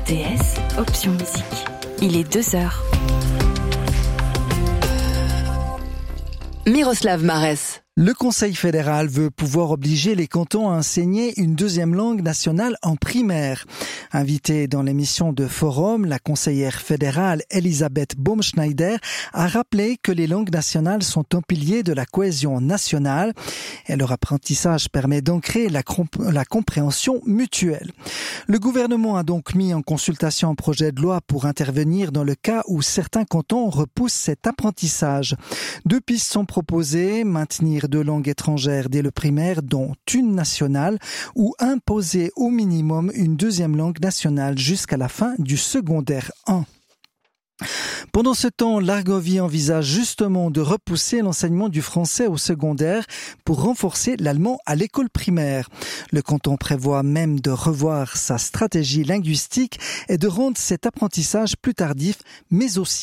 RTS, option musique. Il est 2h. Miroslav Marès. Le Conseil fédéral veut pouvoir obliger les cantons à enseigner une deuxième langue nationale en primaire. Invitée dans l'émission de Forum, la conseillère fédérale Elisabeth Baumschneider a rappelé que les langues nationales sont un pilier de la cohésion nationale et leur apprentissage permet d'ancrer la compréhension mutuelle. Le gouvernement a donc mis en consultation un projet de loi pour intervenir dans le cas où certains cantons repoussent cet apprentissage. 2 pistes sont proposées, maintenir 2 langues étrangères dès le primaire, dont une nationale, ou imposer au minimum une deuxième langue nationale jusqu'à la fin du secondaire 1. Pendant ce temps, l'Argovie envisage justement de repousser l'enseignement du français au secondaire pour renforcer l'allemand à l'école primaire. Le canton prévoit même de revoir sa stratégie linguistique et de rendre cet apprentissage plus tardif, mais aussi